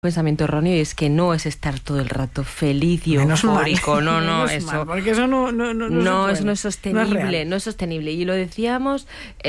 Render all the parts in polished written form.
Pensamiento erróneo, y es que no es estar todo el rato feliz y Menos eufórico. mal. No, Menos eso. mal, porque eso no Eso no es sostenible, no es real. no es sostenible. Y lo decíamos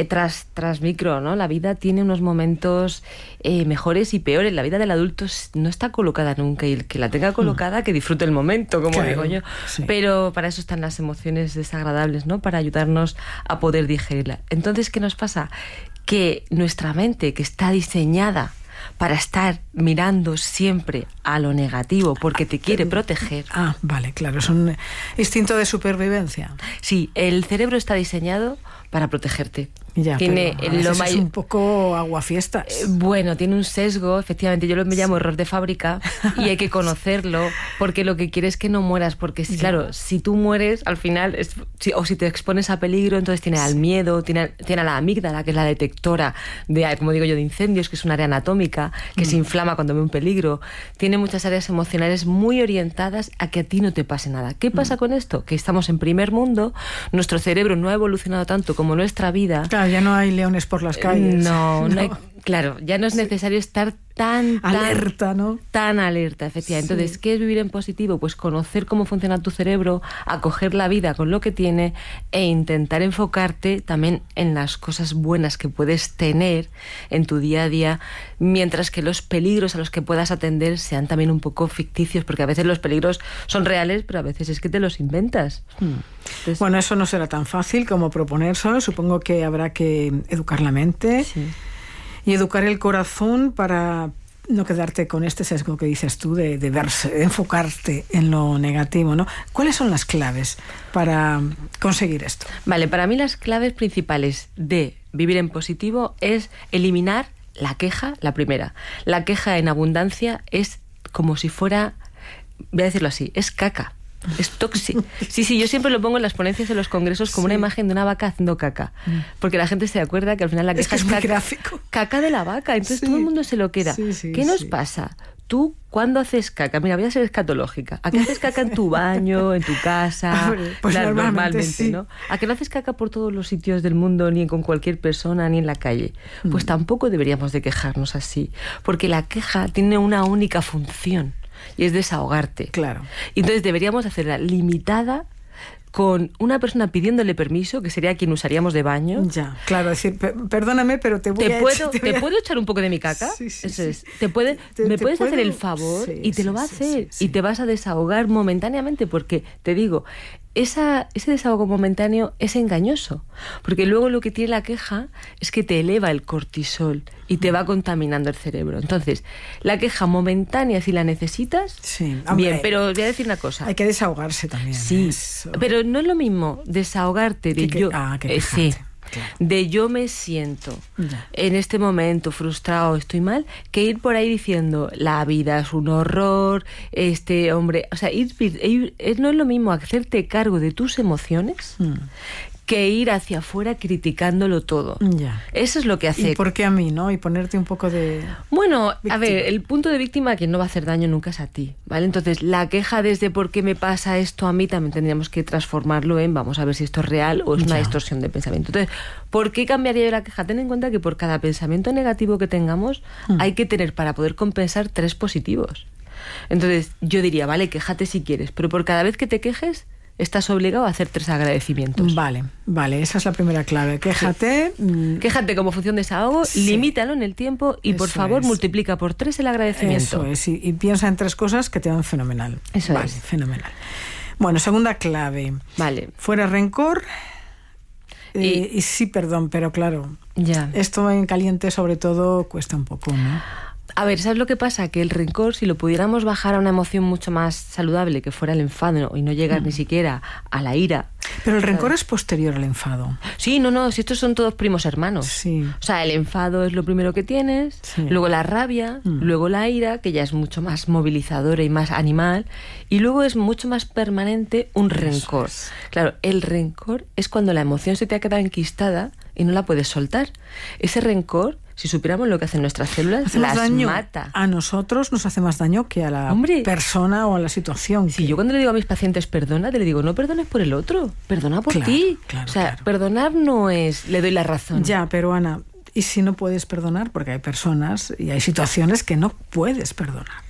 tras micro, ¿no? La vida tiene unos momentos mejores y peores. La vida del adulto no está colocada nunca, y el que la tenga colocada, que disfrute el momento, como Claro, digo yo. sí. Pero para eso están las emociones desagradables, ¿no? Para ayudarnos a poder digerirla. Entonces, ¿qué nos pasa? Que nuestra mente, que está diseñada para estar mirando siempre a lo negativo, porque te quiere proteger. Vale, claro, es un instinto de supervivencia. Sí, el cerebro está diseñado para protegerte. Ya, Tiene pero a veces es un poco aguafiestas. Bueno, tiene un sesgo, efectivamente. Yo me llamo error de fábrica, y hay que conocerlo, porque lo que quieres es que no mueras, porque claro, si tú mueres, al final, o si te expones a peligro, entonces tiene al miedo, tiene a la amígdala, que es la detectora de, como digo yo, de incendios, que es un área anatómica que se inflama cuando ve un peligro. Tiene muchas áreas emocionales muy orientadas a que a ti no te pase nada. ¿Qué pasa con esto? Que estamos en primer mundo, nuestro cerebro no ha evolucionado tanto como nuestra vida. Claro, ya no hay leones por las calles. No hay, claro, ya no es necesario estar tan alerta, ¿no? Tan alerta, efectivamente. Sí. Entonces, ¿qué es vivir en positivo? Pues conocer cómo funciona tu cerebro, acoger la vida con lo que tiene e intentar enfocarte también en las cosas buenas que puedes tener en tu día a día, mientras que los peligros a los que puedas atender sean también un poco ficticios, porque a veces los peligros son reales, pero a veces es que te los inventas. Entonces, bueno, eso no será tan fácil como proponérselo. Supongo que habrá que educar la mente. Sí. Y educar el corazón para no quedarte con este sesgo que dices tú de verse, de enfocarte en lo negativo, ¿no? ¿Cuáles son las claves para conseguir esto? Vale, para mí las claves principales de vivir en positivo es eliminar la queja, la primera. La queja en abundancia es como si fuera, voy a decirlo así, es caca. Es tóxico. Sí, yo siempre lo pongo en las ponencias de los congresos como una imagen de una vaca haciendo caca. Porque la gente se acuerda que al final la queja es muy gráfico. Caca de la vaca. Entonces todo el mundo se lo queda. ¿Qué nos pasa? Tú, ¿cuándo haces caca? Mira, voy a ser escatológica. ¿A qué haces caca en tu baño, en tu casa? Pues normalmente sí. ¿No? ¿A qué no haces caca por todos los sitios del mundo, ni con cualquier persona, ni en la calle? Pues tampoco deberíamos de quejarnos así. Porque la queja tiene una única función, y es desahogarte. Claro. Y entonces deberíamos hacerla limitada con una persona pidiéndole permiso, que sería quien usaríamos de baño. Ya, claro, decir, perdóname, pero ¿Te puedo echar un poco de mi caca? Sí, Eso es. ¿Me puedes hacer el favor? Y te lo va a hacer. Sí. Y te vas a desahogar momentáneamente, porque, te digo, ese desahogo momentáneo es engañoso, porque luego lo que tiene la queja es que te eleva el cortisol y te va contaminando el cerebro. Entonces, la queja momentánea, si la necesitas, bien, pero voy a decir una cosa. Hay que desahogarse también. Sí, pero no es lo mismo desahogarte de de yo me siento en este momento frustrado, estoy mal, que ir por ahí diciendo la vida es un horror, este hombre, o sea, no es lo mismo hacerte cargo de tus emociones que ir hacia afuera criticándolo todo. Ya. Eso es lo que hace. ¿Y por qué a mí, no? Y ponerte un poco de... Bueno, víctima. A ver, el punto de víctima a quien no va a hacer daño nunca es a ti, ¿vale? Entonces, la queja desde ¿por qué me pasa esto a mí? También tendríamos que transformarlo en vamos a ver si esto es real o es una distorsión de pensamiento. Entonces, ¿por qué cambiaría yo la queja? Ten en cuenta que por cada pensamiento negativo que tengamos hay que tener, para poder compensar, 3 positivos. Entonces, yo diría, vale, quéjate si quieres, pero por cada vez que te quejes, estás obligado a hacer 3 agradecimientos. Vale, esa es la primera clave. Quéjate. Sí. Quéjate como función de desahogo, limítalo en el tiempo y por favor multiplica por 3 el agradecimiento. Eso es, y piensa en 3 cosas que te van fenomenal. Eso es. Fenomenal. Bueno, segunda clave. Vale. Fuera rencor y sí perdón, pero claro, esto en caliente sobre todo cuesta un poco, ¿no? A ver, ¿sabes lo que pasa? Que el rencor, si lo pudiéramos bajar a una emoción mucho más saludable, que fuera el enfado, y no llegar ni siquiera a la ira. Pero el rencor es posterior al enfado. Sí, si estos son todos primos hermanos. Sí. O sea, el enfado es lo primero que tienes, luego la rabia, luego la ira, que ya es mucho más movilizadora y más animal, y luego es mucho más permanente un rencor. Claro, el rencor es cuando la emoción se te ha quedado enquistada y no la puedes soltar. Ese rencor, si supiéramos lo que hacen nuestras células, las mata. A nosotros nos hace más daño que a la persona o a la situación. Sí, yo cuando le digo a mis pacientes perdona, le digo no perdones por el otro, perdona por ti. Perdonar no es le doy la razón. Ya, pero Ana, ¿y si no puedes perdonar? Porque hay personas y hay situaciones que no puedes perdonar.